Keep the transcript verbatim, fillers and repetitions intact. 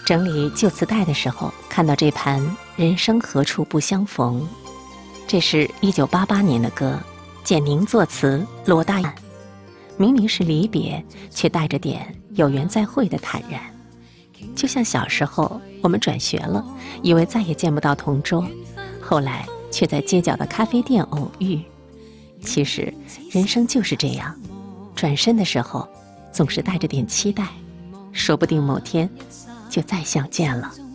整理旧磁带的时候，看到这盘《人生何处不相逢》，这是一九八八年的歌，简宁作词，罗大佑。明明是离别，却带着点有缘再会的坦然。就像小时候，我们转学了，以为再也见不到同桌，后来却在街角的咖啡店偶遇。其实，人生就是这样，转身的时候，总是带着点期待，说不定某天就再相见了。